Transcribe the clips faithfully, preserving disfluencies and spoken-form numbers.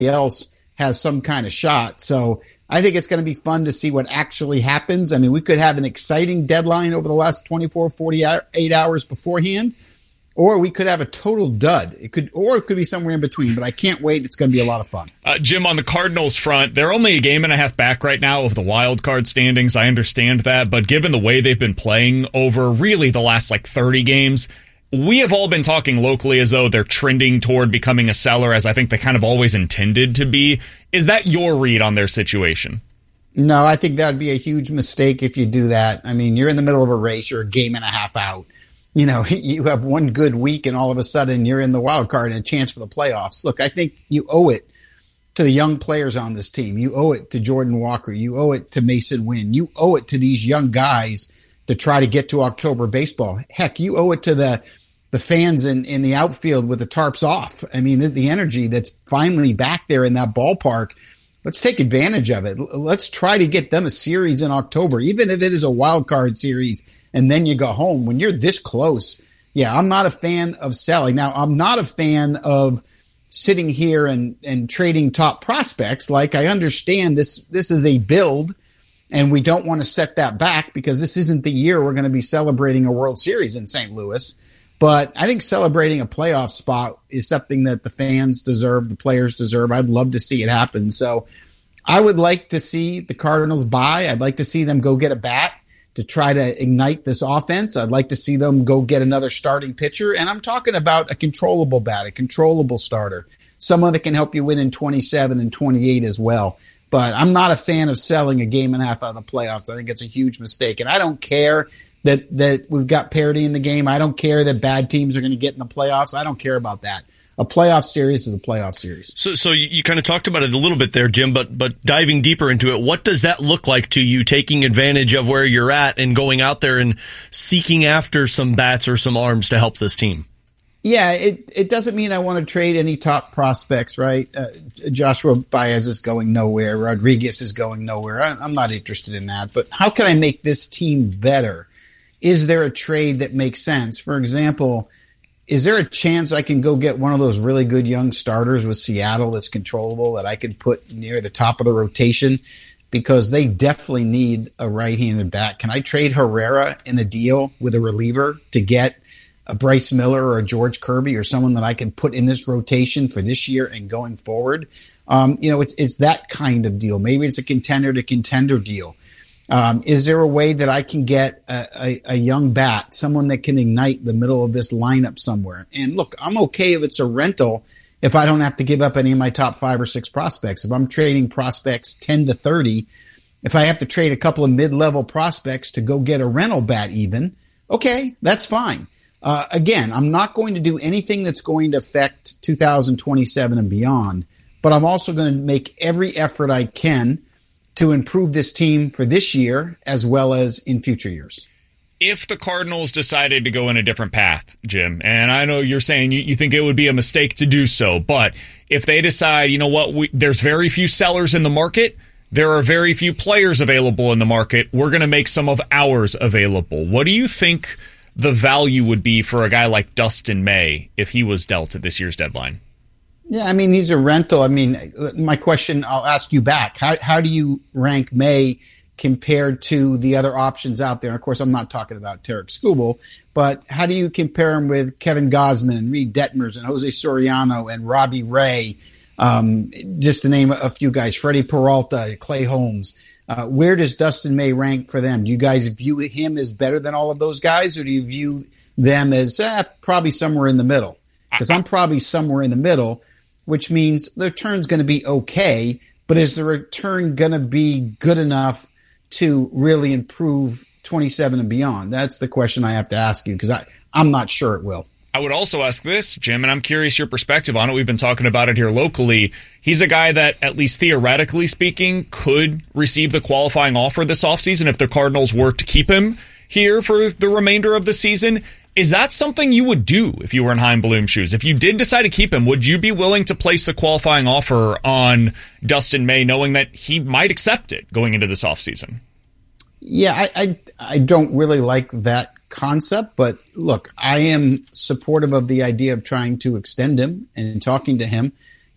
else has some kind of shot. So I think it's going to be fun to see what actually happens. I mean, we could have an exciting deadline over the last twenty-four, forty-eight hours beforehand, or we could have a total dud. It could, or it could be somewhere in between, but I can't wait. It's going to be a lot of fun. Uh, Jim, on the Cardinals front, they're only a game and a half back right now of the wild card standings. I understand that, but given the way they've been playing over really the last like thirty games, we have all been talking locally as though they're trending toward becoming a seller, as I think they kind of always intended to be. Is that your read on their situation? No, I think that would be a huge mistake if you do that. I mean, you're in the middle of a race. You're a game and a half out. You know, you have one good week and all of a sudden you're in the wild card and a chance for the playoffs. Look, I think you owe it to the young players on this team. You owe it to Jordan Walker. You owe it to Mason Wynn. You owe it to these young guys to try to get to October baseball. Heck, you owe it to the the fans in, in the outfield with the tarps off. I mean, the, the energy that's finally back there in that ballpark. Let's take advantage of it. Let's try to get them a series in October, even if it is a wild card series, and then you go home. When you're this close, yeah, I'm not a fan of selling. Now, I'm not a fan of sitting here and, and trading top prospects. Like, I understand this, this is a build, and we don't want to set that back because this isn't the year we're going to be celebrating a World Series in Saint Louis. But I think celebrating a playoff spot is something that the fans deserve, the players deserve. I'd love to see it happen. So I would like to see the Cardinals buy. I'd like to see them go get a bat to try to ignite this offense. I'd like to see them go get another starting pitcher. And I'm talking about a controllable bat, a controllable starter, someone that can help you win in twenty-seven and twenty-eight as well. But I'm not a fan of selling a game and a half out of the playoffs. I think it's a huge mistake. And I don't care that that we've got parity in the game. I don't care that bad teams are going to get in the playoffs. I don't care about that. A playoff series is a playoff series. So, so you, you kind of talked about it a little bit there, Jim, but but diving deeper into it, what does that look like to you, taking advantage of where you're at and going out there and seeking after some bats or some arms to help this team? Yeah, it, it doesn't mean I want to trade any top prospects, right? Uh, Joshua Baez is going nowhere. Rodriguez is going nowhere. I, I'm not interested in that. But how can I make this team better? Is there a trade that makes sense? For example, is there a chance I can go get one of those really good young starters with Seattle that's controllable that I could put near the top of the rotation? Because they definitely need a right-handed bat. Can I trade Herrera in a deal with a reliever to get a Bryce Miller or a George Kirby or someone that I can put in this rotation for this year and going forward? Um, you know, it's it's that kind of deal. Maybe it's a contender to contender deal. Um, is there a way that I can get a, a, a young bat, someone that can ignite the middle of this lineup somewhere? And look, I'm okay if it's a rental if I don't have to give up any of my top five or six prospects. If I'm trading prospects ten to thirty, if I have to trade a couple of mid-level prospects to go get a rental bat even, okay, that's fine. Uh, again, I'm not going to do anything that's going to affect two thousand twenty-seven and beyond, but I'm also going to make every effort I can to improve this team for this year as well as in future years. If the Cardinals decided to go in a different path, Jim, and I know you're saying you, you think it would be a mistake to do so, but if they decide, you know what, we, there's very few sellers in the market, there are very few players available in the market, we're going to make some of ours available. What do you think the value would be for a guy like Dustin May if he was dealt at this year's deadline? Yeah, I mean, he's a rental. I mean, my question, I'll ask you back. How how do you rank May compared to the other options out there? And of course, I'm not talking about Tarek Skubal, but how do you compare him with Kevin Gausman and Reed Detmers and Jose Soriano and Robbie Ray, um, just to name a few guys, Freddie Peralta, Clay Holmes? Uh, where does Dustin May rank for them? Do you guys view him as better than all of those guys, or do you view them as eh, probably somewhere in the middle? Because I'm probably somewhere in the middle, which means the return's going to be okay, but is the return going to be good enough to really improve twenty-seven and beyond? That's the question I have to ask you, because I, I'm not sure it will. I would also ask this, Jim, and I'm curious your perspective on it. We've been talking about it here locally. He's a guy that, at least theoretically speaking, could receive the qualifying offer this offseason if the Cardinals were to keep him here for the remainder of the season. Is that something you would do if you were in Chaim Bloom's shoes? If you did decide to keep him, would you be willing to place the qualifying offer on Dustin May, knowing that he might accept it going into this offseason? Yeah, I, I I don't really like that concept, but look, I am supportive of the idea of trying to extend him and talking to him. You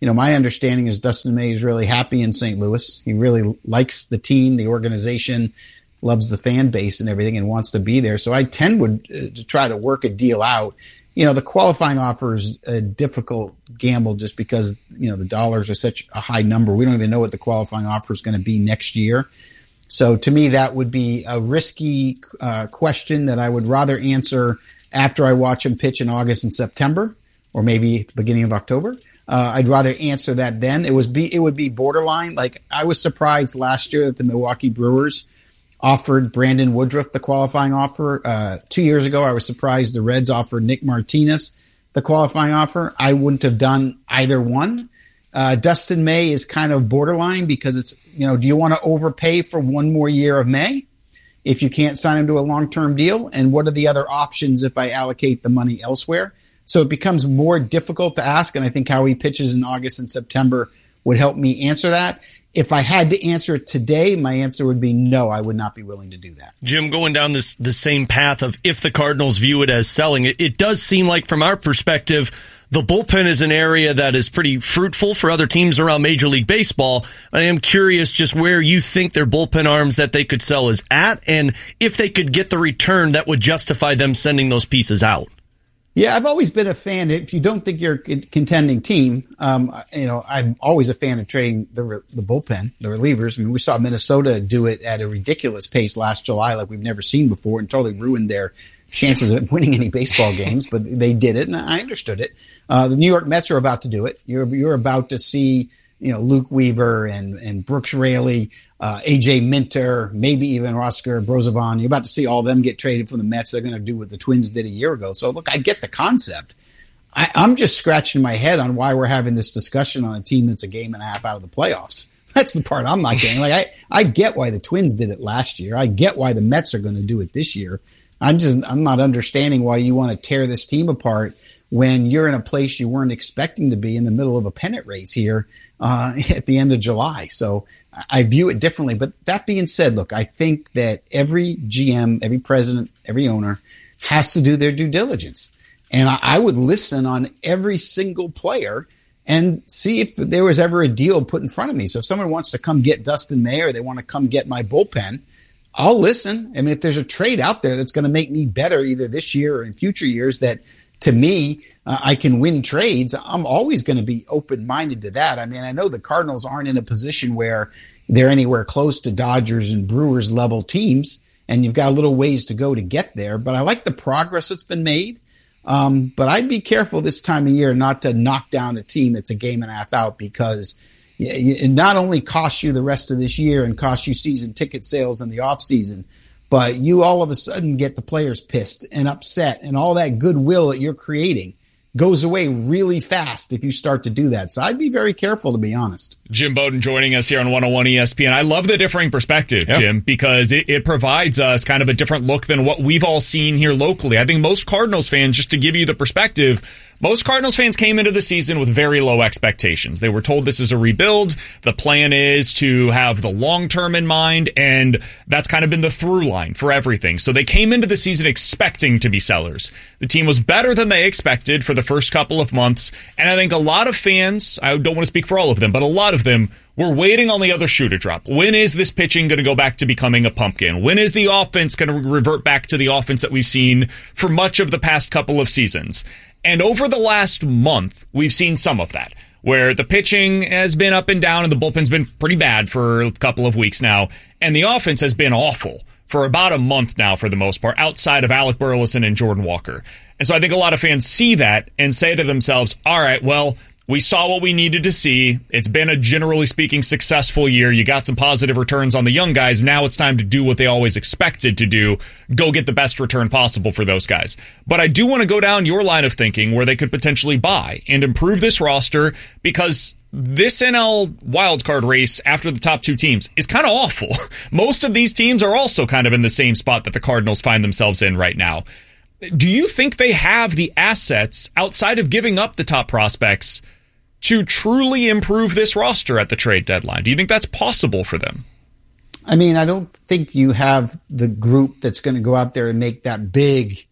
you know, my understanding is Dustin May is really happy in Saint Louis. He really likes the team, the organization, loves the fan base and everything, and wants to be there. So I tend would uh, to try to work a deal out. You know, the qualifying offer is a difficult gamble just because, you know, the dollars are such a high number. We don't even know what the qualifying offer is going to be next year. So to me, that would be a risky uh, question that I would rather answer after I watch him pitch in August and September, or maybe at the beginning of October. Uh, I'd rather answer that then. It was be it would be borderline. Like, I was surprised last year that the Milwaukee Brewers offered Brandon Woodruff the qualifying offer. Uh, two years ago, I was surprised the Reds offered Nick Martinez the qualifying offer. I wouldn't have done either one. Uh, Dustin May is kind of borderline because it's, you know, do you want to overpay for one more year of May if you can't sign him to a long-term deal? And what are the other options if I allocate the money elsewhere? So it becomes more difficult to ask, and I think how he pitches in August and September would help me answer that. If I had to answer it today, my answer would be no, I would not be willing to do that. Jim, going down this the same path of if the Cardinals view it as selling, it, it does seem like from our perspective, the bullpen is an area that is pretty fruitful for other teams around Major League Baseball. I am curious just where you think their bullpen arms that they could sell is at, and if they could get the return that would justify them sending those pieces out. Yeah, I've always been a fan. If you don't think you're a contending team, um, you know, I'm always a fan of trading the the bullpen, the relievers. I mean, we saw Minnesota do it at a ridiculous pace last July, like we've never seen before, and totally ruined their chances of winning any baseball games. But they did it, and I understood it. Uh, the New York Mets are about to do it. You're you're about to see, you know, Luke Weaver and and Brooks Raley, uh, A J Minter, maybe even Oscar Brosabon. You're about to see all of them get traded from the Mets. They're going to do what the Twins did a year ago. So, look, I get the concept. I, I'm just scratching my head on why we're having this discussion on a team that's a game and a half out of the playoffs. That's the part I'm not getting. Like, I, I get why the Twins did it last year. I get why the Mets are going to do it this year. I'm just I'm not understanding why you want to tear this team apart when you're in a place you weren't expecting to be in the middle of a pennant race here uh, at the end of July. So I view it differently. But that being said, look, I think that every G M, every president, every owner has to do their due diligence. And I, I would listen on every single player and see if there was ever a deal put in front of me. So if someone wants to come get Dustin May or they want to come get my bullpen, I'll listen. I mean, if there's a trade out there that's going to make me better either this year or in future years that, to me, uh, I can win trades, I'm always going to be open-minded to that. I mean, I know the Cardinals aren't in a position where they're anywhere close to Dodgers and Brewers level teams, and you've got a little ways to go to get there. But I like the progress that's been made. Um, but I'd be careful this time of year not to knock down a team that's a game and a half out, because it not only costs you the rest of this year and costs you season ticket sales in the offseason, but you all of a sudden get the players pissed and upset, and all that goodwill that you're creating goes away really fast if you start to do that. So I'd be very careful, to be honest. Jim Bowden joining us here on one oh one E S P N. I love the differing perspective, yep. Jim, because it, it provides us kind of a different look than what we've all seen here locally. I think most Cardinals fans, just to give you the perspective, most Cardinals fans came into the season with very low expectations. They were told this is a rebuild. The plan is to have the long term in mind, and that's kind of been the through line for everything. So they came into the season expecting to be sellers. The team was better than they expected for the first couple of months, and I think a lot of fans, I don't want to speak for all of them, but a lot of them were waiting on the other shoe to drop. When is this pitching going to go back to becoming a pumpkin? When is the offense going to revert back to the offense that we've seen for much of the past couple of seasons? And over the last month, we've seen some of that, where the pitching has been up and down and the bullpen's been pretty bad for a couple of weeks now, and the offense has been awful for about a month now for the most part, outside of Alec Burleson and Jordan Walker. And so I think a lot of fans see that and say to themselves, all right, well, we saw what we needed to see. It's been a, generally speaking, successful year. You got some positive returns on the young guys. Now it's time to do what they always expected to do. Go get the best return possible for those guys. But I do want to go down your line of thinking where they could potentially buy and improve this roster, because this N L wildcard race after the top two teams is kind of awful. Most of these teams are also kind of in the same spot that the Cardinals find themselves in right now. Do you think they have the assets outside of giving up the top prospects to truly improve this roster at the trade deadline? Do you think that's possible for them? I mean, I don't think you have the group that's going to go out there and make that big,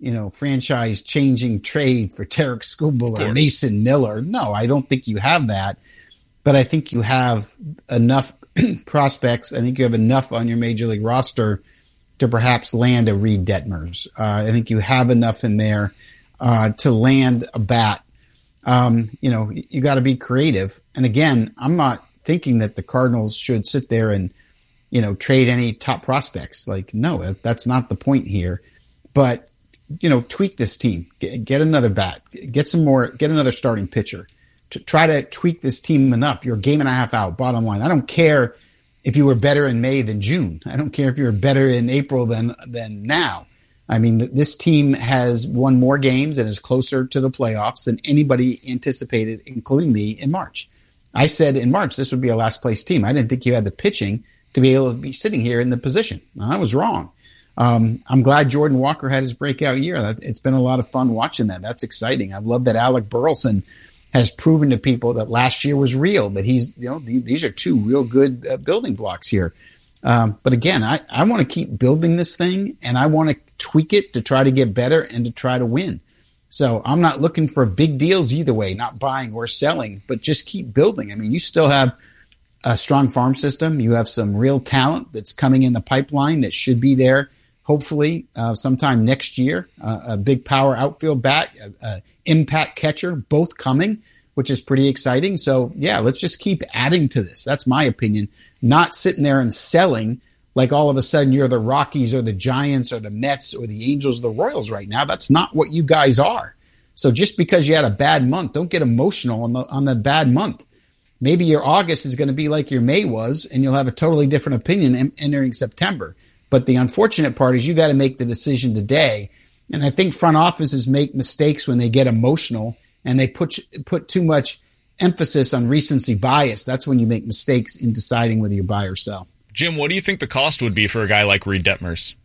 you know, franchise changing trade for Tarek Skubal or Mason Miller. No, I don't think you have that. But I think you have enough prospects. I think you have enough on your major league roster to perhaps land a Reed Detmers. Uh, I think you have enough in there uh, to land a bat. Um, you know, you got to be creative. And again, I'm not thinking that the Cardinals should sit there and, you know, trade any top prospects. Like, no, that's not the point here. But, you know, tweak this team. Get, get another bat. Get some more. Get another starting pitcher. To try to tweak this team enough. You're a game and a half out, bottom line. I don't care if you were better in May than June. I don't care if you were better in April than than now. I mean, this team has won more games and is closer to the playoffs than anybody anticipated, including me, in March. I said in March this would be a last-place team. I didn't think you had the pitching to be able to be sitting here in the position. I was wrong. Um, I'm glad Jordan Walker had his breakout year. It's been a lot of fun watching that. That's exciting. I love that Alec Burleson has proven to people that last year was real, that he's, you know, these are two real good uh, building blocks here. Um, but again, I, I want to keep building this thing, and I want to tweak it to try to get better and to try to win. So I'm not looking for big deals either way, not buying or selling, but just keep building. I mean, you still have a strong farm system. You have some real talent that's coming in the pipeline that should be there, hopefully, uh, sometime next year. Uh, a big power outfield bat, a, a impact catcher, both coming, which is pretty exciting. So, yeah, let's just keep adding to this. That's my opinion. Not sitting there and selling like all of a sudden you're the Rockies or the Giants or the Mets or the Angels or the Royals right now. That's not what you guys are. So just because you had a bad month, don't get emotional on the on the bad month. Maybe your August is going to be like your May was, and you'll have a totally different opinion entering September. But the unfortunate part is you got to make the decision today. And I think front offices make mistakes when they get emotional and they put put too much emphasis on recency bias. That's when you make mistakes in deciding whether you buy or sell. Jim, what do you think the cost would be for a guy like Reed Detmers?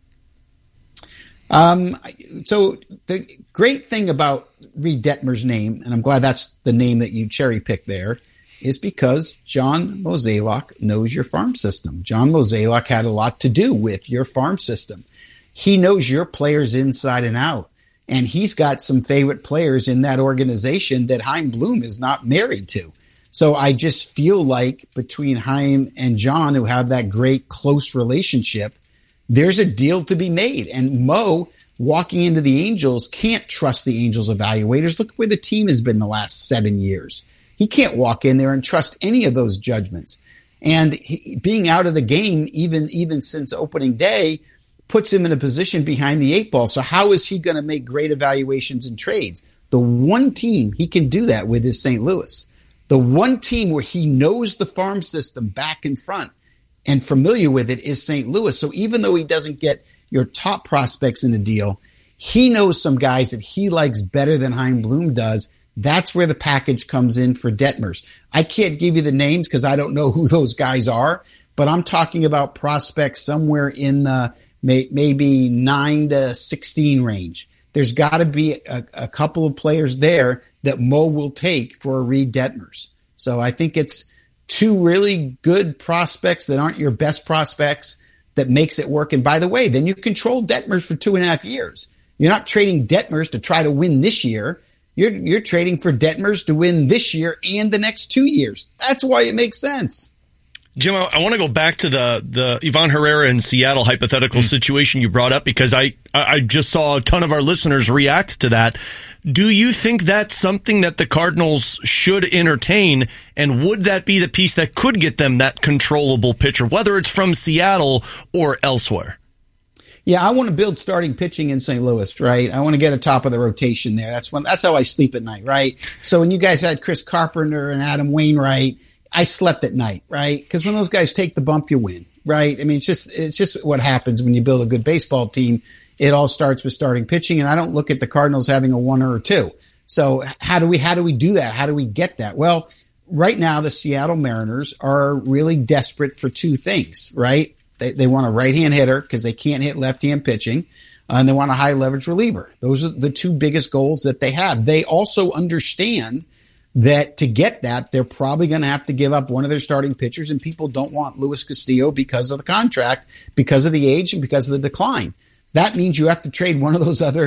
Um, so the great thing about Reed Detmers' name, and I'm glad that's the name that you cherry picked there, is because John Mozeliak knows your farm system. John Mozeliak had a lot to do with your farm system. He knows your players inside and out, and he's got some favorite players in that organization that Chaim Bloom is not married to. So I just feel like between Chaim and John, who have that great close relationship, there's a deal to be made. And Mo, walking into the Angels, can't trust the Angels evaluators. Look where the team has been the last seven years. He can't walk in there and trust any of those judgments. And he, being out of the game, even, even since opening day, puts him in a position behind the eight ball. So how is he going to make great evaluations and trades? The one team he can do that with is Saint Louis. The one team where he knows the farm system back and front and familiar with it is Saint Louis. So even though he doesn't get your top prospects in the deal, he knows some guys that he likes better than Chaim Bloom does. That's where the package comes in for Detmers. I can't give you the names because I don't know who those guys are, but I'm talking about prospects somewhere in the may, maybe nine to sixteen range. There's got to be a, a couple of players there that Mo will take for a Reed Detmers. So I think it's two really good prospects that aren't your best prospects that makes it work. And by the way, then you control Detmers for two and a half years. You're not trading Detmers to try to win this year. You're, you're trading for Detmers to win this year and the next two years. That's why it makes sense. Jim, I, I want to go back to the the Ivan Herrera in Seattle hypothetical mm. situation you brought up because I, I just saw a ton of our listeners react to that. Do you think that's something that the Cardinals should entertain, and would that be the piece that could get them that controllable pitcher, whether it's from Seattle or elsewhere? Yeah, I want to build starting pitching in Saint Louis, right? I want to get a top of the rotation there. That's when that's how I sleep at night, right? So when you guys had Chris Carpenter and Adam Wainwright, I slept at night, right? Because when those guys take the bump, you win, right? I mean, it's just it's just what happens when you build a good baseball team. It all starts with starting pitching, and I don't look at the Cardinals having a one or a two. So how do we how do we do that? How do we get that? Well, right now the Seattle Mariners are really desperate for two things, right? They they want a right-hand hitter because they can't hit left-hand pitching, uh, and they want a high-leverage reliever. Those are the two biggest goals that they have. They also understand that to get that, they're probably going to have to give up one of their starting pitchers, and people don't want Luis Castillo because of the contract, because of the age, and because of the decline. That means you have to trade one of those other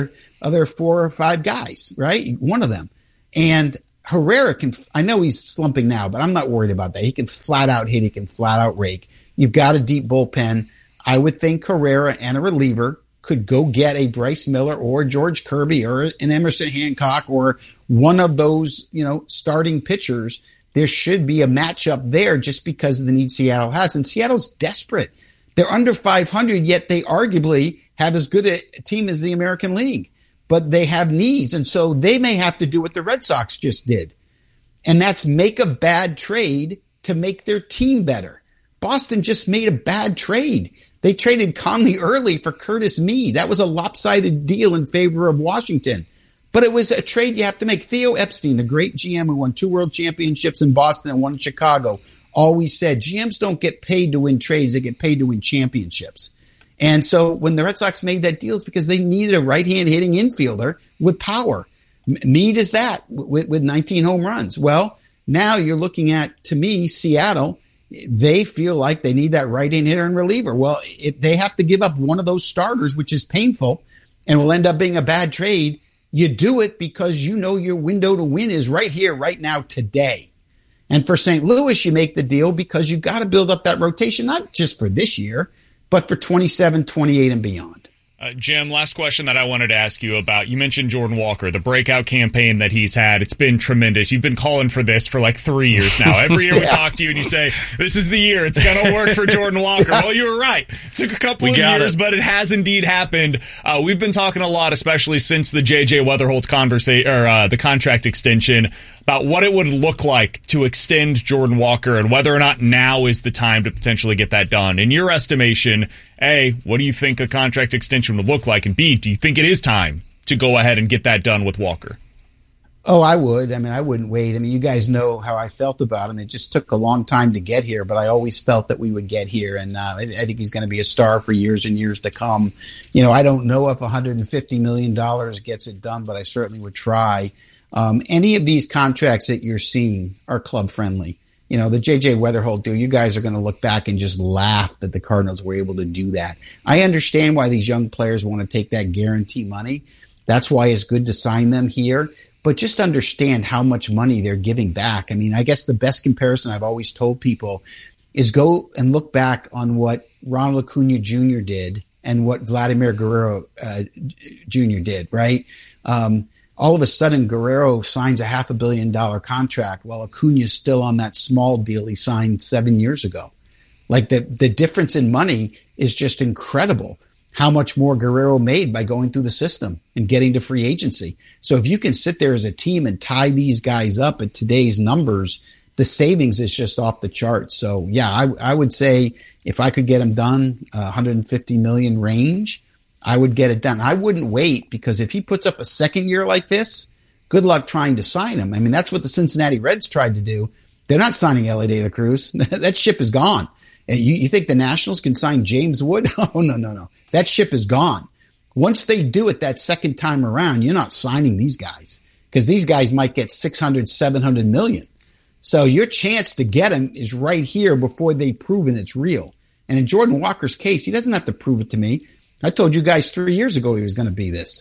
other four or five guys, right? One of them. And Herrera can, I know he's slumping now, but I'm not worried about that. He can flat out hit. He can flat out rake. You've got a deep bullpen. I would think Herrera and a reliever could go get a Bryce Miller or George Kirby or an Emerson Hancock or one of those, you know, starting pitchers. There should be a matchup there just because of the need Seattle has. And Seattle's desperate. They're under five hundred, yet they arguably have as good a team as the American League. But they have needs, and so they may have to do what the Red Sox just did. And that's make a bad trade to make their team better. Boston just made a bad trade. They traded Conley early for Curtis Mead. That was a lopsided deal in favor of Washington. But it was a trade you have to make. Theo Epstein, the great G M who won two world championships in Boston and one in Chicago, always said G Ms don't get paid to win trades. They get paid to win championships. And so when the Red Sox made that deal, it's because they needed a right-hand hitting infielder with power. Mead is that with, with nineteen home runs. Well, now you're looking at, to me, Seattle. They feel like they need that right-hand hitter and reliever. Well, if they have to give up one of those starters, which is painful and will end up being a bad trade, you do it because you know your window to win is right here, right now, today. And for Saint Louis, you make the deal because you got to build up that rotation, not just for this year, but for twenty-seven, twenty-eight, and beyond. Uh, Jim, last question that I wanted to ask you about. You mentioned Jordan Walker, the breakout campaign that he's had. It's been tremendous. You've been calling for this for like three years now. Every year yeah. we talk to you and you say, this is the year. It's going to work for Jordan Walker. Well, you were right. It took a couple we of years, it. but it has indeed happened. Uh, we've been talking a lot, especially since the J J Weatherholt conversation or uh, the contract extension, about what it would look like to extend Jordan Walker and whether or not now is the time to potentially get that done. In your estimation, A, what do you think a contract extension would look like? And B, do you think it is time to go ahead and get that done with Walker? Oh, I would. I mean, I wouldn't wait. I mean, you guys know how I felt about him. It just took a long time to get here, but I always felt that we would get here. And uh, I, I think he's going to be a star for years and years to come. You know, I don't know if one hundred fifty million dollars gets it done, but I certainly would try. Um, any of these contracts that you're seeing are club friendly. You know, the J J Weatherholt deal, you guys are going to look back and just laugh that the Cardinals were able to do that. I understand why these young players want to take that guarantee money. That's why it's good to sign them here. But just understand how much money they're giving back. I mean, I guess the best comparison I've always told people is go and look back on what Ronald Acuna Junior did and what Vladimir Guerrero uh, Junior did, right? Um, all of a sudden, Guerrero signs a half a billion dollar contract while Acuna's still on that small deal he signed seven years ago. Like the, the difference in money is just incredible. How much more Guerrero made by going through the system and getting to free agency. So if you can sit there as a team and tie these guys up at today's numbers, the savings is just off the charts. So yeah, I, I would say if I could get them done, uh, one hundred fifty million range, I would get it done. I wouldn't wait because if he puts up a second year like this, good luck trying to sign him. I mean, that's what the Cincinnati Reds tried to do. They're not signing Elly De La Cruz. That ship is gone. And you, you think the Nationals can sign James Wood? Oh, no, no, no. That ship is gone. Once they do it that second time around, you're not signing these guys because these guys might get six hundred, seven hundred million. So your chance to get him is right here before they've proven it's real. And in Jordan Walker's case, he doesn't have to prove it to me. I told you guys three years ago he was going to be this.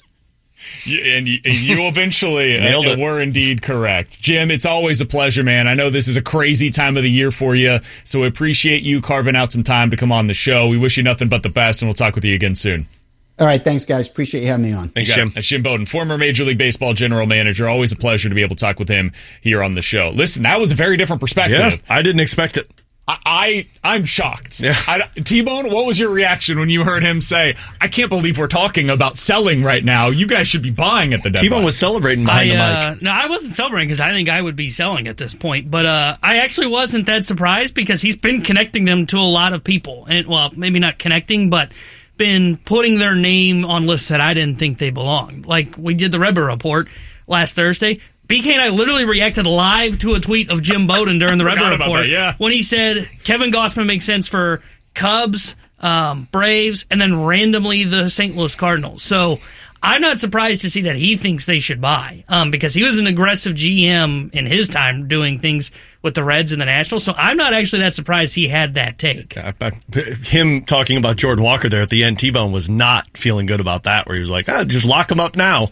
And you, and you eventually uh, were indeed correct. Jim, it's always a pleasure, man. I know this is a crazy time of the year for you, so we appreciate you carving out some time to come on the show. We wish you nothing but the best, and we'll talk with you again soon. All right, thanks, guys. Appreciate you having me on. Thanks, Jim. That's Jim Bowden, former Major League Baseball general manager. Always a pleasure to be able to talk with him here on the show. Listen, that was a very different perspective. Yeah, I didn't expect it. I, I I'm shocked. Yeah. I, T-Bone, what was your reaction when you heard him say, "I can't believe we're talking about selling right now. You guys should be buying at the deadline"? T-Bone was celebrating behind I, the uh, mic. No, I wasn't celebrating because I think I would be selling at this point. But uh, I actually wasn't that surprised because he's been connecting them to a lot of people, and well, maybe not connecting, but been putting their name on lists that I didn't think they belonged. Like we did the Rebbe Report last Thursday. B K and I literally reacted live to a tweet of Jim Bowden during the Rebbe Report that, yeah. when he said Kevin Gausman makes sense for Cubs, um, Braves, and then randomly the Saint Louis Cardinals. So I'm not surprised to see that he thinks they should buy, um, because he was an aggressive G M in his time doing things with the Reds and the Nationals. So I'm not actually that surprised he had that take. I, I, him talking about Jordan Walker there at the end, T-Bone was not feeling good about that, where he was like, ah, just lock him up now.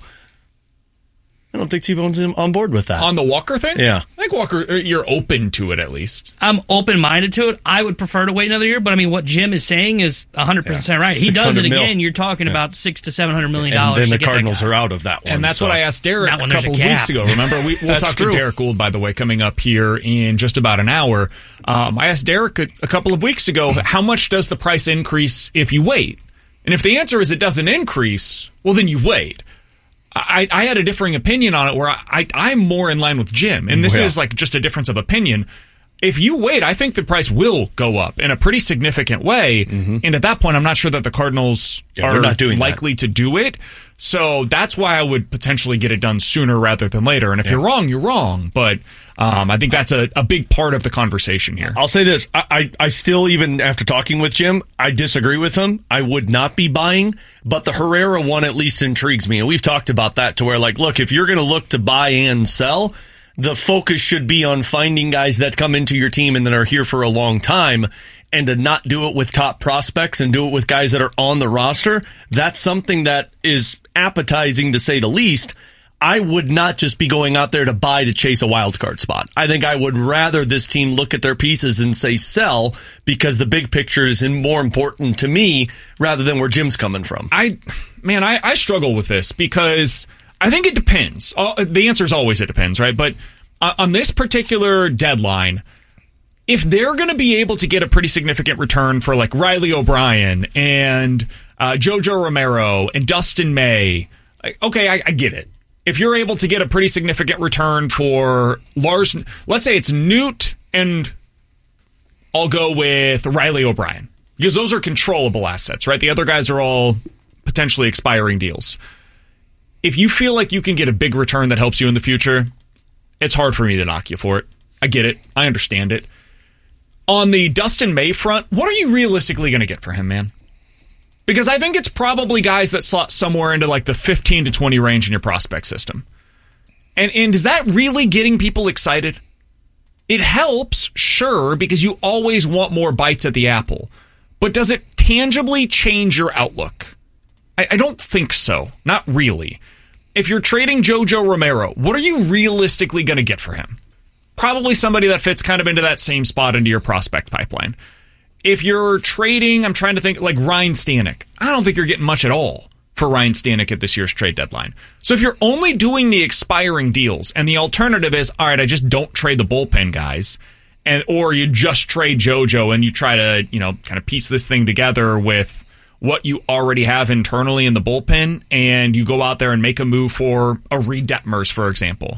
I don't think T-Bone's on board with that. On the Walker thing? Yeah. I think Walker, you're open to it at least. I'm open-minded to it. I would prefer to wait another year, but I mean, what Jim is saying is one hundred percent yeah. right. He does it again. Mil. You're talking yeah. about six to seven hundred million dollars. And then the Cardinals are out of that one. And that's so. what I asked Derek a couple of weeks ago. Remember, we, we'll talk true. to Derek Gould, by the way, coming up here in just about an hour. Um, I asked Derek a, a couple of weeks ago, how much does the price increase if you wait? And if the answer is it doesn't increase, well, then you wait. I, I had a differing opinion on it where I, I, I'm more in line with Jim. And this yeah. is like just a difference of opinion. If you wait, I think the price will go up in a pretty significant way. Mm-hmm. And at that point, I'm not sure that the Cardinals yeah, are not doing likely that. to do it. So that's why I would potentially get it done sooner rather than later. And if yeah. you're wrong, you're wrong. But um, I think that's a, a big part of the conversation here. I'll say this. I, I, I still, even after talking with Jim, I disagree with him. I would not be buying. But the Herrera one at least intrigues me. And we've talked about that to where, like, look, if you're going to look to buy and sell, the focus should be on finding guys that come into your team and that are here for a long time, and to not do it with top prospects and do it with guys that are on the roster. That's something that is appetizing, to say the least. I would not just be going out there to buy to chase a wild card spot. I think I would rather this team look at their pieces and say sell, because the big picture is more important to me rather than where Jim's coming from. I, man, I, I struggle with this because I think it depends. The answer is always it depends, right? But on this particular deadline, if they're going to be able to get a pretty significant return for like Riley O'Brien and uh, Jojo Romero and Dustin May, okay, I, I get it. If you're able to get a pretty significant return for Lars, let's say it's Newt and I'll go with Riley O'Brien, because those are controllable assets, right? The other guys are all potentially expiring deals. If you feel like you can get a big return that helps you in the future, it's hard for me to knock you for it. I get it. I understand it. On the Dustin May front, what are you realistically going to get for him, man? Because I think it's probably guys that slot somewhere into like the fifteen to twenty range in your prospect system. And and is that really getting people excited? It helps, sure, because you always want more bites at the apple. But does it tangibly change your outlook? I, I don't think so. Not really. If you're trading Jojo Romero, what are you realistically going to get for him? Probably somebody that fits kind of into that same spot into your prospect pipeline. If you're trading, I'm trying to think, like Ryan Stanek, I don't think you're getting much at all for Ryan Stanek at this year's trade deadline. So if you're only doing the expiring deals and the alternative is, all right, I just don't trade the bullpen guys, and or you just trade JoJo and you try to, you know, kind of piece this thing together with what you already have internally in the bullpen, and you go out there and make a move for a Reed Detmers, for example.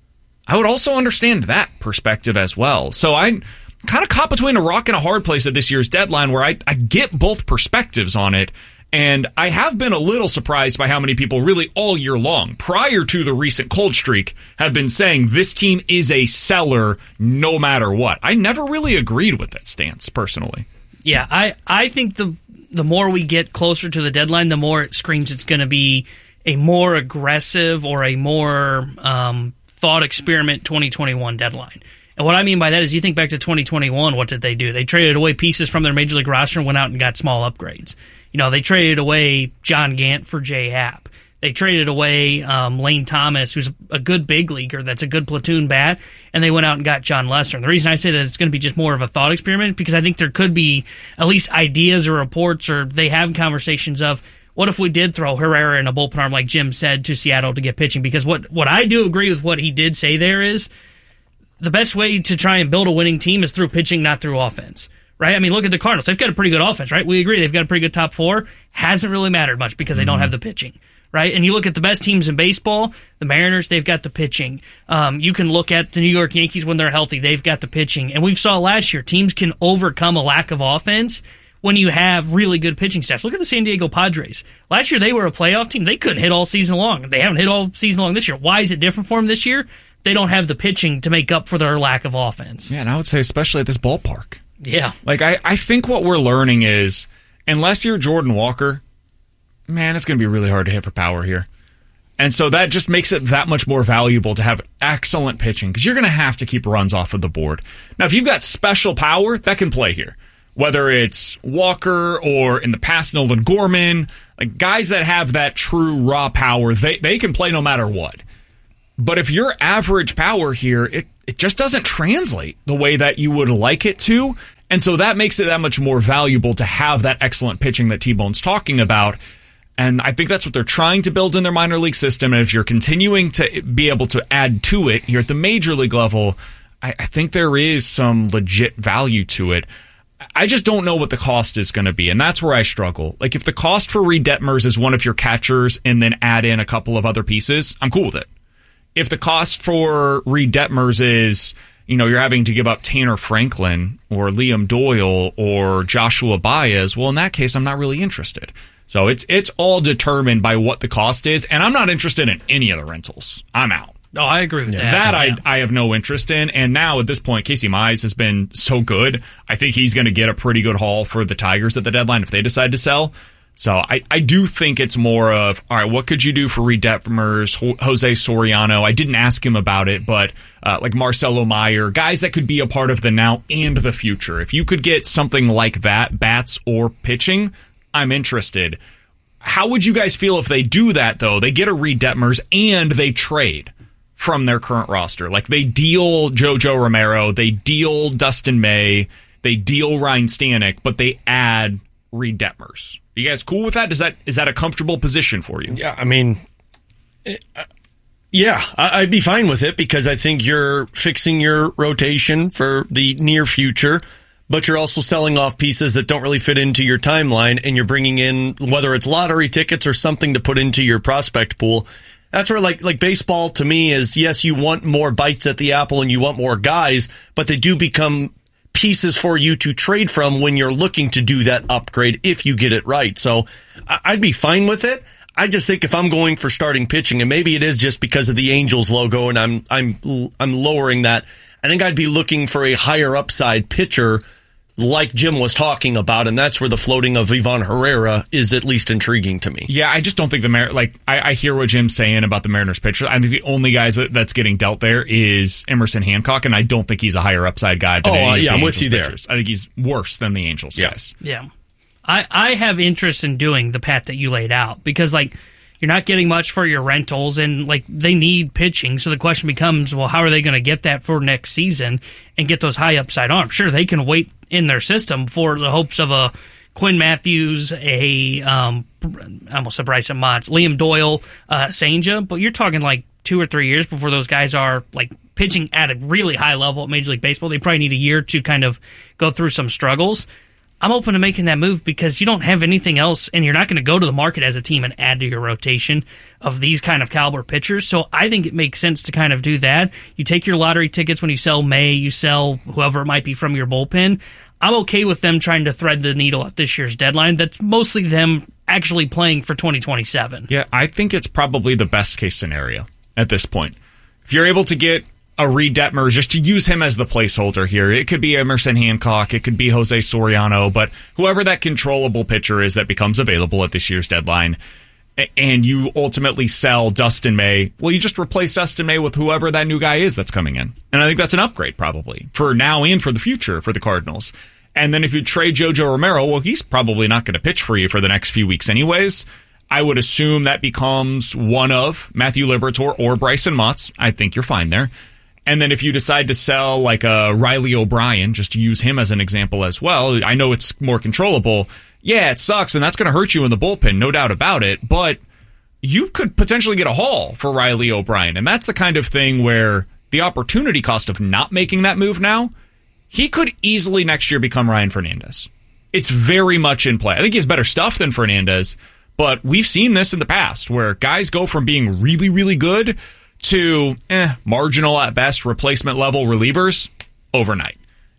I would also understand that perspective as well. So I kind of caught between a rock and a hard place at this year's deadline, where I, I get both perspectives on it. And I have been a little surprised by how many people really all year long, prior to the recent cold streak, have been saying this team is a seller no matter what. I never really agreed with that stance, personally. Yeah, I, I think the the more we get closer to the deadline, the more it screams it's going to be a more aggressive or a more um, thought experiment twenty twenty-one deadline. And what I mean by that is, you think back to twenty twenty-one, what did they do? They traded away pieces from their major league roster and went out and got small upgrades. You know, they traded away John Gant for Jay Happ. They traded away um, Lane Thomas, who's a good big leaguer, that's a good platoon bat, and they went out and got John Lester. And the reason I say that it's going to be just more of a thought experiment, because I think there could be at least ideas or reports, or they have conversations of, what if we did throw Herrera in a bullpen arm, like Jim said, to Seattle to get pitching? Because what, what I do agree with what he did say there is, the best way to try and build a winning team is through pitching, not through offense, right? I mean, look at the Cardinals. They've got a pretty good offense, right? We agree. They've got a pretty good top four. Hasn't really mattered much because they mm-hmm. don't have the pitching, right? And you look at the best teams in baseball, the Mariners, they've got the pitching. Um, you can look at the New York Yankees when they're healthy. They've got the pitching. And we saw last year, teams can overcome a lack of offense when you have really good pitching staffs. Look at the San Diego Padres. Last year, they were a playoff team. They couldn't hit all season long. They haven't hit all season long this year. Why is it different for them this year? They don't have the pitching to make up for their lack of offense. Yeah, and I would say especially at this ballpark. Yeah. Like, I, I think what we're learning is, unless you're Jordan Walker, man, it's going to be really hard to hit for power here. And so that just makes it that much more valuable to have excellent pitching because you're going to have to keep runs off of the board. Now, if you've got special power, that can play here. Whether it's Walker or in the past Nolan Gorman, like guys that have that true raw power, they, they can play no matter what. But if your average power here, it, it just doesn't translate the way that you would like it to. And so that makes it that much more valuable to have that excellent pitching that T-Bone's talking about. And I think that's what they're trying to build in their minor league system. And if you're continuing to be able to add to it here at the major league level, I, I think there is some legit value to it. I just don't know what the cost is going to be, and that's where I struggle. Like, if the cost for Reed Detmers is one of your catchers and then add in a couple of other pieces, I'm cool with it. If the cost for Reed Detmers is, you know, you're having to give up Tanner Franklin or Liam Doyle or Joshua Baez, well, in that case, I'm not really interested. So it's it's all determined by what the cost is, and I'm not interested in any of the rentals. I'm out. Oh, I agree with yeah. that. That yeah. I I have no interest in. And now at this point, Casey Mize has been so good. I think he's going to get a pretty good haul for the Tigers at the deadline if they decide to sell. So I, I do think it's more of, all right, what could you do for Reed Detmers, Jose Soriano? I didn't ask him about it, but uh, like Marcelo Meyer, guys that could be a part of the now and the future. If you could get something like that, bats or pitching, I'm interested. How would you guys feel if they do that, though? They get a Reed Detmers and they trade from their current roster. Like, they deal JoJo Romero, they deal Dustin May, they deal Ryan Stanek, but they add Reed Detmers. Are you guys cool with that? Is that is that a comfortable position for you? Yeah, I mean, yeah, I'd be fine with it because I think you're fixing your rotation for the near future, but you're also selling off pieces that don't really fit into your timeline, and you're bringing in, whether it's lottery tickets or something to put into your prospect pool. That's where, like, like baseball to me is, yes, you want more bites at the apple and you want more guys, but they do become pieces for you to trade from when you're looking to do that upgrade if you get it right. So I'd be fine with it. I just think if I'm going for starting pitching, and maybe it is just because of the Angels logo and I'm I'm I'm lowering that, I think I'd be looking for a higher upside pitcher like Jim was talking about, and that's where the floating of Ivan Herrera is at least intriguing to me. Yeah, I just don't think the Mar- like I, I hear what Jim's saying about the Mariners pitcher. I think the only guys that, that's getting dealt there is Emerson Hancock, and I don't think he's a higher upside guy than oh, any uh, of yeah, the I'm Angels with you pitchers. there. I think he's worse than the Angels yeah. guys. Yeah. I, I have interest in doing the path that you laid out because, like, you're not getting much for your rentals, and, like, they need pitching. So the question becomes, well, how are they going to get that for next season and get those high upside arms? Sure, they can wait in their system for the hopes of a Quinn Matthews, a um, I almost said Bryson Motts, Liam Doyle, uh, Senja, but you're talking like two or three years before those guys are like pitching at a really high level at Major League Baseball. They probably need a year to kind of go through some struggles. I'm open to making that move because you don't have anything else, and you're not going to go to the market as a team and add to your rotation of these kind of caliber pitchers. So I think it makes sense to kind of do that. You take your lottery tickets when you sell May, you sell whoever it might be from your bullpen. I'm okay with them trying to thread the needle at this year's deadline. That's mostly them actually playing for twenty twenty-seven. Yeah, I think it's probably the best case scenario at this point. If you're able to get a Reed Detmers, just to use him as the placeholder here. It could be Emerson Hancock, it could be Jose Soriano, but whoever that controllable pitcher is that becomes available at this year's deadline, and you ultimately sell Dustin May, well, you just replace Dustin May with whoever that new guy is that's coming in. And I think that's an upgrade probably for now and for the future for the Cardinals. And then if you trade JoJo Romero, well, he's probably not going to pitch for you for the next few weeks anyways. I would assume that becomes one of Matthew Liberatore or Bryson Motts. I think you're fine there. And then if you decide to sell like a Riley O'Brien, just to use him as an example as well, I know it's more controllable. Yeah, it sucks, and that's going to hurt you in the bullpen, no doubt about it. But you could potentially get a haul for Riley O'Brien. And that's the kind of thing where the opportunity cost of not making that move now, he could easily next year become Ryan Fernandez. It's very much in play. I think he has better stuff than Fernandez, but we've seen this in the past where guys go from being really, really good to eh, marginal at best replacement level relievers overnight.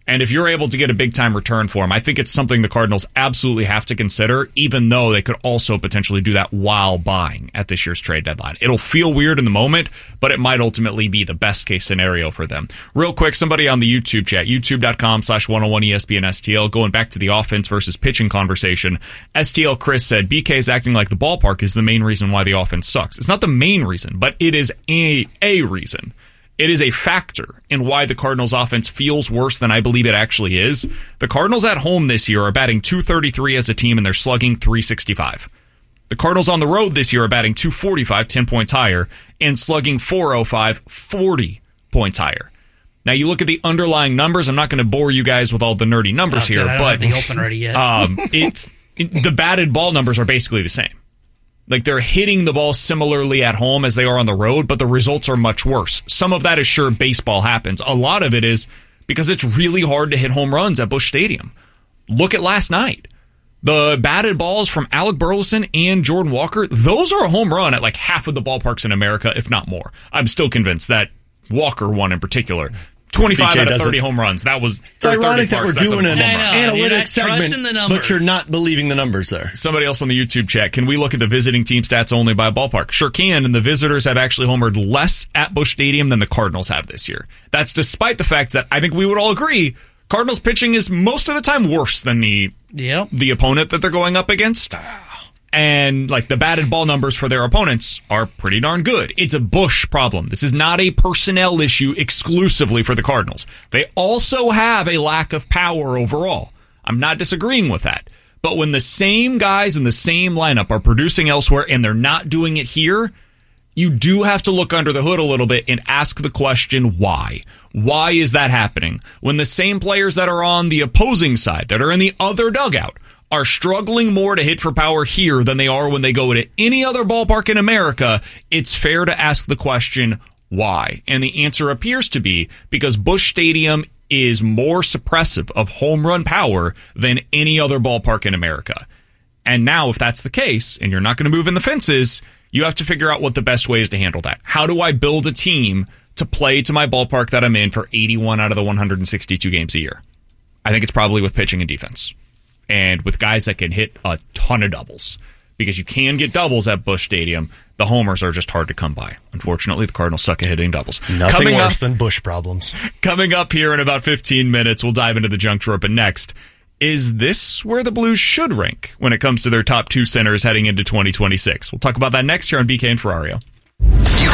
And if you're able to get a big-time return for him, I think it's something the Cardinals absolutely have to consider, even though they could also potentially do that while buying at this year's trade deadline. It'll feel weird in the moment, but it might ultimately be the best-case scenario for them. Real quick, somebody on the YouTube chat, youtube.com slash 101 ESPN STL, going back to the offense versus pitching conversation, S T L Chris said, B K is acting like the ballpark is the main reason why the offense sucks. It's not the main reason, but it is a, a reason. It is a factor in why the Cardinals' offense feels worse than I believe it actually is. The Cardinals at home this year are batting two thirty-three as a team, and they're slugging three sixty-five. The Cardinals on the road this year are batting two forty-five, ten points higher, and slugging four oh five, forty points higher. Now, you look at the underlying numbers. I'm not going to bore you guys with all the nerdy numbers okay, here, I don't but have the open ready yet. um, it's it, the batted ball numbers are basically the same. Like, they're hitting the ball similarly at home as they are on the road, but the results are much worse. Some of that is sure baseball happens. A lot of it is because it's really hard to hit home runs at Busch Stadium. Look at last night. The batted balls from Alec Burleson and Jordan Walker, those are a home run at like half of the ballparks in America, if not more. I'm still convinced that Walker one in particular. twenty-five B K out of thirty doesn't. home runs. That was It's ironic that we're parks. doing an analytics trusting segment, the numbers. but you're not believing the numbers there. Somebody else on the YouTube chat, can we look at the visiting team stats only by ballpark? Sure can, and the visitors have actually homered less at Busch Stadium than the Cardinals have this year. That's despite the fact that I think we would all agree Cardinals pitching is most of the time worse than the Yep. the opponent that they're going up against. And like the batted ball numbers for their opponents are pretty darn good. It's a Busch problem. This is not a personnel issue exclusively for the Cardinals. They also have a lack of power overall. I'm not disagreeing with that. But when the same guys in the same lineup are producing elsewhere and they're not doing it here, you do have to look under the hood a little bit and ask the question, why? Why is that happening? When the same players that are on the opposing side, that are in the other dugout, are struggling more to hit for power here than they are when they go to any other ballpark in America, it's fair to ask the question, why? And the answer appears to be because Busch Stadium is more suppressive of home run power than any other ballpark in America. And now, if that's the case, and you're not going to move in the fences, you have to figure out what the best way is to handle that. How do I build a team to play to my ballpark that I'm in for eighty-one out of the one hundred sixty-two games a year? I think it's probably with pitching and defense. And with guys that can hit a ton of doubles. Because you can get doubles at Busch Stadium. The homers are just hard to come by. Unfortunately, the Cardinals suck at hitting doubles. Nothing coming worse up, than Busch problems. Coming up here in about fifteen minutes, we'll dive into the junk drawer. But next, is this where the Blues should rank when it comes to their top two centers heading into twenty twenty-six? We'll talk about that next here on B K and Ferrario. You